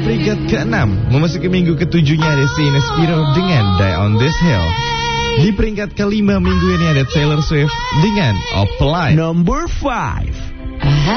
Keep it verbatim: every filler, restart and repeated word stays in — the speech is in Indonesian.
peringkat keenam, memasuki minggu ketujuhnya ada Sina Spiro dengan Die on This Hill. Di peringkat kelima minggu ini ada Taylor Swift dengan Apply. Number five.